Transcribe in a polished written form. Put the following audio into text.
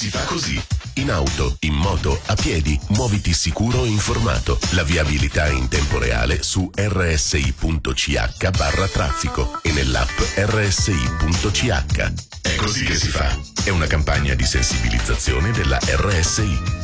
fa così. In auto, in moto, a piedi, muoviti sicuro e informato. La viabilità in tempo reale su rsi.ch/traffico e nell'app rsi.ch. È così che si fa. È una campagna di sensibilizzazione della RSI.